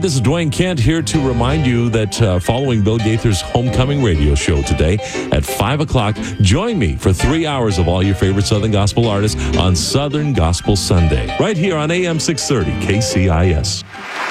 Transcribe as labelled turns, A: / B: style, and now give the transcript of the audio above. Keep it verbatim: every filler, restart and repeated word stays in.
A: this is Dwayne Kent here to remind you that uh, following Bill Gaither's Homecoming radio show today at five o'clock, join me for three hours of all your favorite Southern Gospel artists on Southern Gospel Sunday, right here on A M six thirty K C I S.